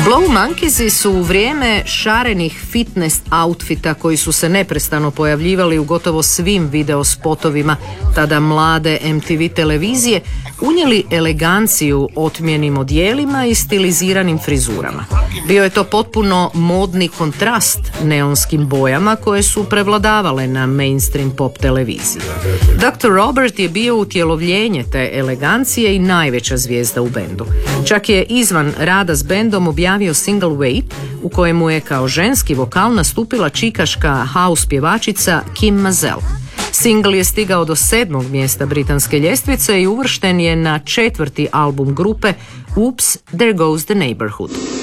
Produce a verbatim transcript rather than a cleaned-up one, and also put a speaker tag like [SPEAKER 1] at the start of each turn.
[SPEAKER 1] Blow Monkeys su u vrijeme šarenih fitness outfita koji su se neprestano pojavljivali u gotovo svim videospotovima tada mlade M T V televizije unijeli eleganciju otmjenim odjelima i stiliziranim frizurama. Bio je to potpuno modni kontrast neonskim bojama koje su prevladavale na mainstream pop televiziji. doktor Robert je bio utjelovljenje te elegancije i najveća zvijezda u bendu. Čak je izvan rada s bendom objavio single Wait u kojemu je kao ženski vokal nastupila čikaška house pjevačica Kim Mazelle. Single je stigao do sedmog mjesta britanske ljestvice i uvršten je na četvrti album grupe Oops, There Goes the Neighborhood.